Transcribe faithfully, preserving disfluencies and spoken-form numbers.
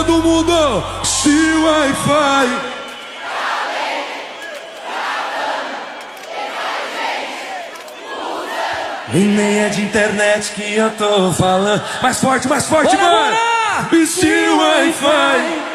todo mundo, se Wi-Fi. E nem é de internet que eu tô falando. Mais forte, mais forte, Bora, mano. bora! E se Wi-Fi.